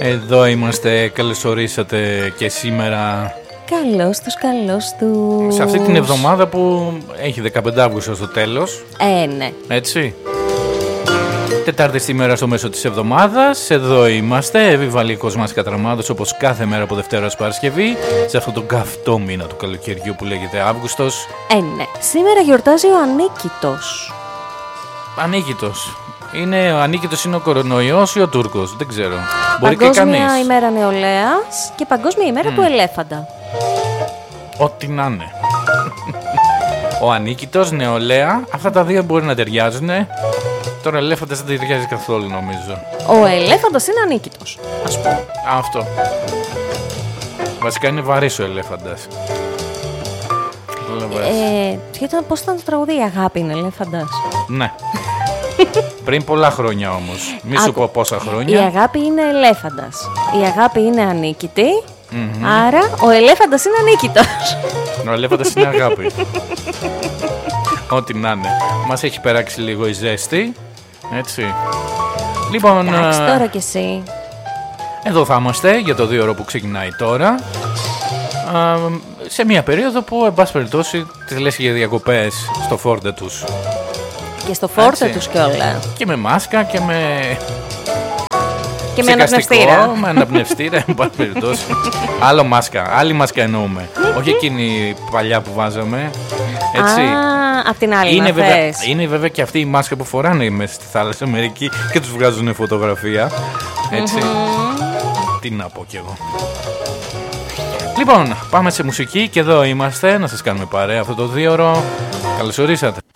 Εδώ είμαστε, καλώς ορίσατε και σήμερα. Καλώς τους. Σε αυτή την εβδομάδα που έχει 15 Αύγουστο στο τέλος. Ναι. Έτσι. Τετάρτη στη μέρα στο μέσο της εβδομάδας. Εδώ είμαστε, επιβαλικός μας Κατραμάδος, όπως κάθε μέρα από Δευτέρα ως Παρασκευή, σε αυτόν τον καυτό μήνα του καλοκαιριού που λέγεται Αύγουστος. Ναι. Σήμερα γιορτάζει ο Ανίκητος. Ανίκητος. Ο Ανίκητος είναι ο κορονοϊός ή ο Τούρκος, δεν ξέρω. Μπορεί και κανείς. Παγκόσμια ημέρα νεολαίας και παγκόσμια ημέρα του ελέφαντα. Ό,τι να είναι. Ο Ανίκητος, νεολαία, αυτά τα δύο μπορεί να ταιριάζουν. Τώρα ελέφαντας δεν ταιριάζει καθόλου, νομίζω. Ο ελέφαντας είναι ανίκητος, ας πούμε. Αυτό. Βασικά είναι βαρύς ο ελέφαντας. Πώς ήταν το τραγούδι, η αγάπη είναι ελέφαντας. Ναι. Πριν πολλά χρόνια όμως. Μη σου πω πόσα χρόνια. Η αγάπη είναι ελέφαντας. Η αγάπη είναι ανίκητη. Άρα ο ελέφαντας είναι ανίκητος. Ο ελέφαντας είναι αγάπη. Ό,τι να είναι. Μας έχει περάξει λίγο η ζέστη. Έτσι. Λοιπόν. Εντάξει, τώρα κι εσύ. Εδώ θα είμαστε για το 2ωρο που ξεκινάει τώρα. Σε μια περίοδο που, εν πάση περιπτώσει, τις λες για διακοπές στο φόρτε τους. Και στο φόρτε τους κιόλα. Και με μάσκα και με. Και με αναπνευστήρα. Με αναπνευστήρα, εν πάση περιπτώσει. Άλλη μάσκα εννοούμε. Όχι εκείνη παλιά που βάζαμε. Έτσι. Απ' την άλλη είναι βέβαια και αυτή η μάσκα που φοράνε μέσα στη θάλασσα μερικοί και τους βγάζουν φωτογραφία. Έτσι. Τι να πω κι εγώ. Λοιπόν, πάμε σε μουσική και εδώ είμαστε να σας κάνουμε παρέα αυτό το 2ωρο. Καλώς ορίσατε.